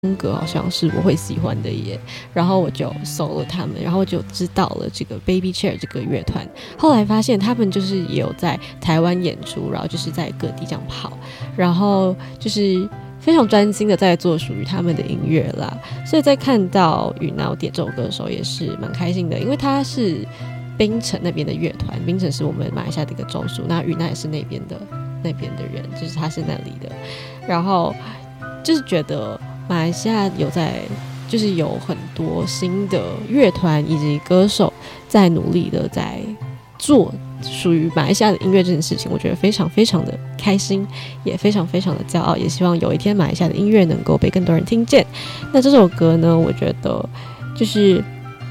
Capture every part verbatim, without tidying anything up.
风格好像是我会喜欢的耶，然后我就搜了他们，然后我就知道了这个 Baby Chair 这个乐团。后来发现他们就是也有在台湾演出，然后就是在各地这样跑，然后就是非常专心的在做属于他们的音乐啦。所以在看到雨nau点这首歌的时候也是蛮开心的，因为他是槟城那边的乐团，槟城是我们马来西亚的一个州属，那雨nau也是那边的那边的人，就是他是那里的，然后就是觉得马来西亚有在，就是有很多新的乐团以及歌手在努力的在做属于马来西亚的音乐这件事情，我觉得非常非常的开心，也非常非常的骄傲，也希望有一天马来西亚的音乐能够被更多人听见。那这首歌呢，我觉得就是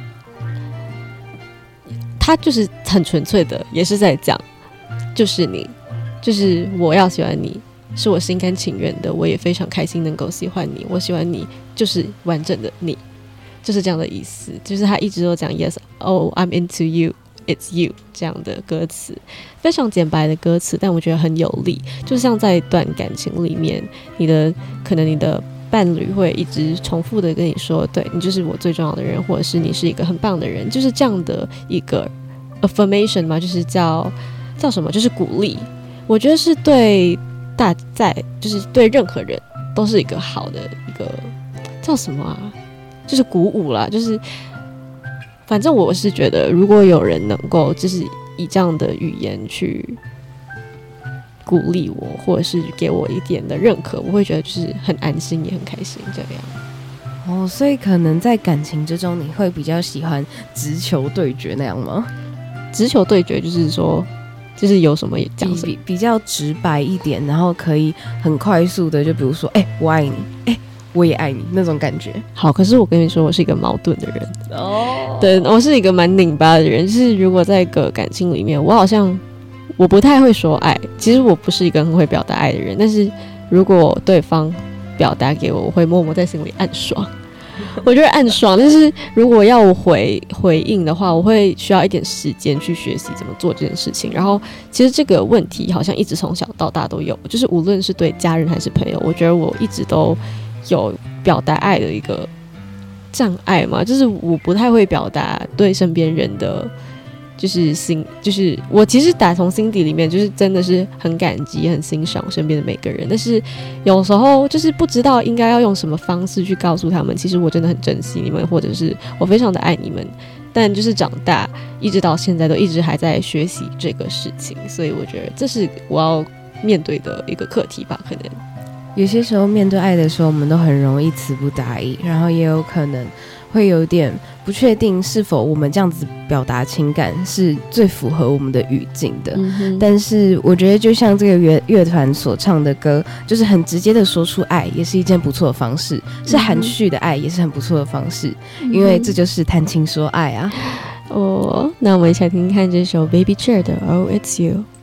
它就是很纯粹的，也是在讲，就是你，就是我要喜欢你。是我心甘情愿的，我也非常开心能够喜欢你，我喜欢你就是完整的你，就是这样的意思。就是他一直都讲 Yes, oh I'm into you, it's you 这样的歌词，非常简白的歌词，但我觉得很有力。就像在一段感情里面，你的可能你的伴侣会一直重复的跟你说，对，你就是我最重要的人，或者是你是一个很棒的人，就是这样的一个 affirmation 嘛，就是叫叫什么，就是鼓励。我觉得是对大在就是对任何人都是一个好的一个叫什么啊，就是鼓舞啦，就是反正我是觉得，如果有人能够就是以这样的语言去鼓励我，或者是给我一点的认可，我会觉得就是很安心也很开心这样。 哦，所以可能在感情之中，你会比较喜欢直球对决那样吗？ 直球对决就是说。就是有什么也讲什么， 比比较直白一点，然后可以很快速的，就比如说，哎、欸，我爱你，哎、欸，我也爱你那种感觉。 好，可是我跟你说，我是一个矛盾的人哦， 对，我是一个蛮拧巴的人。就是如果在一个感情里面，我好像我不太会说爱，其实我不是一个很会表达爱的人，但是如果对方表达给我，我会默默在心里暗爽。我觉得暗爽，但是如果要我回回应的话，我会需要一点时间去学习怎么做这件事情。然后，其实这个问题好像一直从小到大都有，就是无论是对家人还是朋友，我觉得我一直都有表达爱的一个障碍嘛，就是我不太会表达对身边人的。就是心，就是我其实打从心底里面就是真的是很感激、很欣赏身边的每个人，但是有时候就是不知道应该要用什么方式去告诉他们，其实我真的很珍惜你们，或者是我非常的爱你们。但就是长大一直到现在都一直还在学习这个事情，所以我觉得这是我要面对的一个课题吧。可能有些时候面对爱的时候，我们都很容易词不达意，然后也有可能会有点不确定是否我们这样子表达情感是最符合我们的语境的、嗯、但是我觉得就像这个乐乐团所唱的歌，就是很直接的说出爱也是一件不错的方式、嗯、是含蓄的爱也是很不错的方式、嗯、因为这就是谈情说爱啊。 哦，那我们一起来听听看这首 Baby Chair 的 Oh It's You。